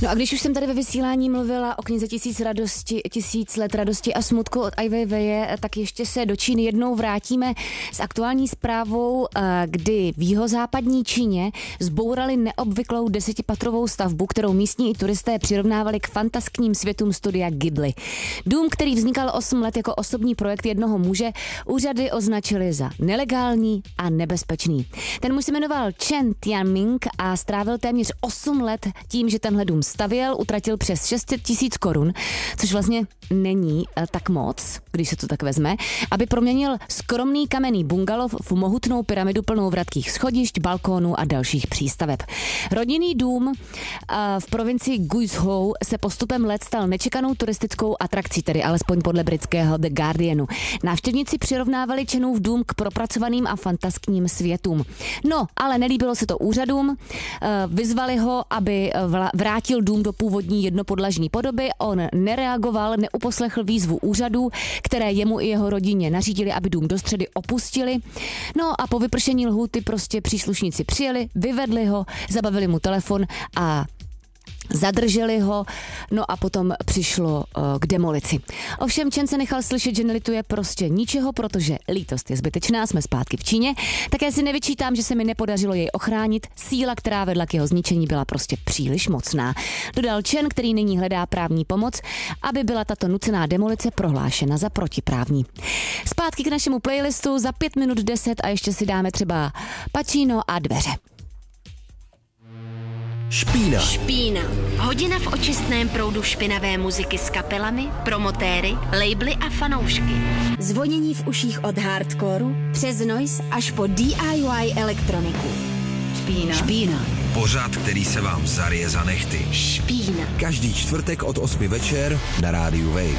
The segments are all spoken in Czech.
No a když už jsem tady ve vysílání mluvila o knize Tisíc let radosti a smutku od Ai Weiwei, tak ještě se do Číny jednou vrátíme s aktuální zprávou, kdy v jihozápadní Číně zbourali neobvyklou 10patrovou stavbu, kterou místní i turisté přirovnávali k fantaskním světům studia Ghibli. Dům, který vznikal 8 let jako osobní projekt jednoho muže, úřady označili za nelegální a nebezpečný. Ten muž se jmenoval Chen Tianming a strávil téměř 8 let tím, že tenhle dům stavěl, utratil přes 600 000 korun, což vlastně není tak moc, když se to tak vezme, aby proměnil skromný kamenný bungalov v mohutnou pyramidu plnou vratkých schodišť, balkónů a dalších přístaveb. Rodinný dům v provincii Guizhou se postupem let stal nečekanou turistickou atrakcí, tedy alespoň podle britského The Guardianu. Návštěvníci přirovnávali Chenův dům k propracovaným a fantaskním světům. No, ale nelíbilo se to úřadům, vyzvali ho, aby vrátil dům do původní jednopodlažní podoby. On nereagoval, neuposlechl výzvu úřadů, které jemu i jeho rodině nařídili, aby dům do středy opustili. No a po vypršení lhůty prostě příslušníci přijeli, vyvedli ho, zabavili mu telefon a zadrželi ho, no a potom přišlo k demolici. Ovšem Chen se nechal slyšet, že nelituje prostě ničeho, protože lítost je zbytečná, jsme zpátky v Číně. Také si nevyčítám, že se mi nepodařilo jej ochránit, síla, která vedla k jeho zničení, byla prostě příliš mocná. Dodal Chen, který nyní hledá právní pomoc, aby byla tato nucená demolice prohlášena za protiprávní. Zpátky k našemu playlistu za 5 minut 10 a ještě si dáme třeba Pacino a Dveře. Špína. Hodina v očistném proudu špinavé muziky s kapelami, promotéry, labely a fanoušky. Zvonění v uších od hardcoreu přes noise až po DIY elektroniku. Špína. Pořad, který se vám zaryje za nehty. Špína. Každý čtvrtek od 8 večer na rádiu Wave.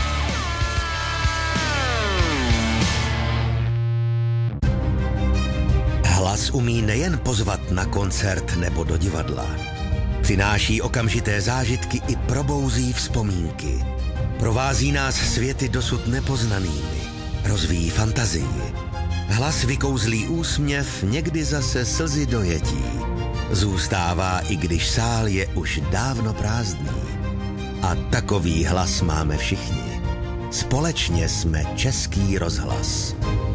Hlas umí nejen pozvat na koncert nebo do divadla. Přináší okamžité zážitky i probouzí vzpomínky. Provází nás světy dosud nepoznanými. Rozvíjí fantazii. Hlas vykouzlí úsměv, někdy zase slzy dojetí. Zůstává, i když sál je už dávno prázdný. A takový hlas máme všichni. Společně jsme Český rozhlas.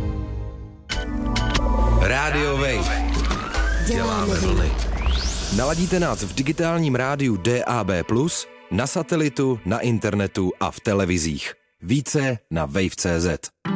Radio Wave. Děláme vlny. Naladíte nás v digitálním rádiu DAB+, na satelitu, na internetu a v televizích. Více na wave.cz.